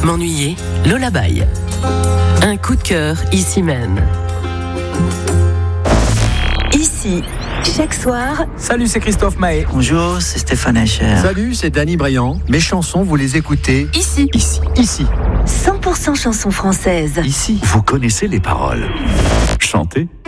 M'ennuyer, Lola Baye. Un coup de cœur, ici même. Ici, chaque soir. Salut, c'est Christophe Mahé. Bonjour, c'est Stéphane Echer. Salut, c'est Danny Briand. Mes chansons, vous les écoutez Ici. 100% chansons françaises. Ici, Vous connaissez les paroles. Chantez.